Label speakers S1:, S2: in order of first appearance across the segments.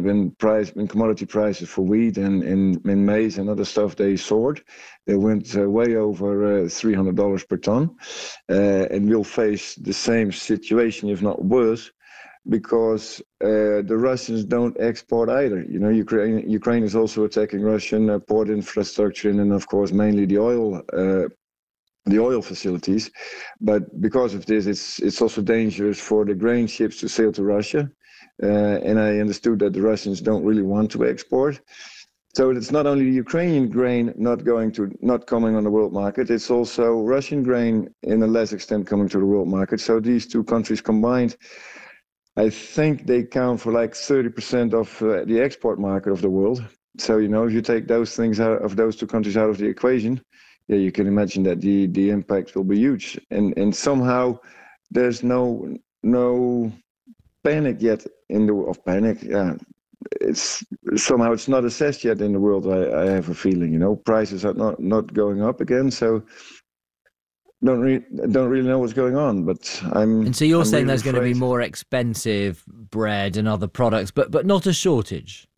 S1: when commodity prices for wheat and maize and other stuff, they soared. They went way over $300 per ton, and we'll face the same situation, if not worse, because the Russians don't export either. You know, Ukraine is also attacking Russian port infrastructure and of course mainly the oil facilities. But because of this, it's also dangerous for the grain ships to sail to Russia. And I understood that the Russians don't really want to export. So it's not only Ukrainian grain not coming on the world market, it's also Russian grain in a less extent coming to the world market. So these two countries combined, I think they count for like 30% of the export market of the world. So, you know, if you take those things out of those two countries out of the equation, yeah, you can imagine that the impact will be huge. And somehow there's no panic yet it's not assessed yet in the world. I have a feeling, you know, prices are not going up again, so don't really know what's going on. But
S2: And so you're saying
S1: really
S2: there's
S1: afraid.
S2: going to be more expensive bread and other products, but not a shortage.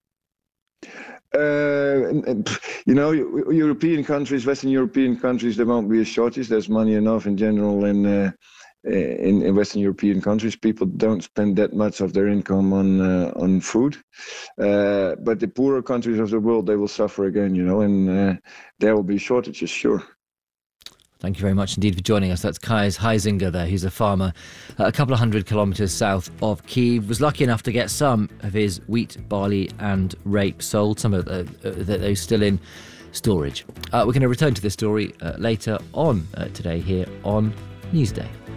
S1: You know, European countries, Western European countries, there won't be a shortage. There's money enough in general in Western European countries. People don't spend that much of their income on food, but the poorer countries of the world, they will suffer again, you know, and there will be shortages, sure.
S2: Thank you very much indeed for joining us. That's Kais Heisinger there, who's a farmer a couple of 100 kilometres south of Kyiv. Was lucky enough to get some of his wheat, barley and rape sold, some of those still in storage. We're going to return to this story later on today here on Newsday.